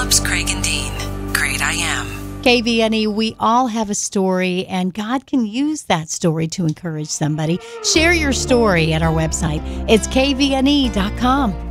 Phillips, Craig and Dean. Great I Am. KVNE, we all have a story, and God can use that story to encourage somebody. Share your story at our website. It's kvne.com.